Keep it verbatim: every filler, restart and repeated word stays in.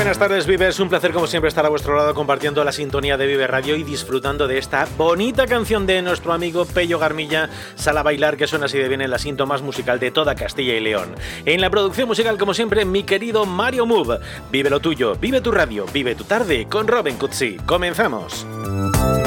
Buenas tardes, Vive. Es un placer como siempre estar a vuestro lado compartiendo la sintonía de Vive Radio y disfrutando de esta bonita canción de nuestro amigo Pello Garmilla, Sala Bailar, que suena así de bien en la cinta más musical de toda Castilla y León. En la producción musical, como siempre, mi querido Mario Move. Vive lo tuyo, vive tu radio, vive tu tarde con Robin Cutsi. Comenzamos.